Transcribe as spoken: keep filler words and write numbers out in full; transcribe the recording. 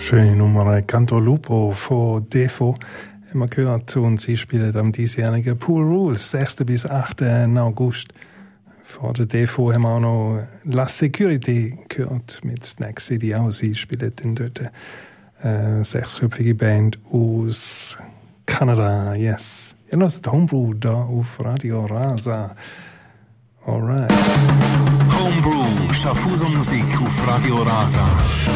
Schöne Nummer, Canto Lupo von Defo. Immer gehört zu und sie spielen am diesjährigen Pool Rules, sechsten bis achten August. Vor der Defo haben wir auch noch La Security gehört mit Snack City auch. Sie spielen dann dort eine sechsköpfige Band aus Kanada, yes. Ja, noch das Homebrew da auf Radio Rasa. Alright. Homebrew, Schaffhauser Musik auf Radio Rasa.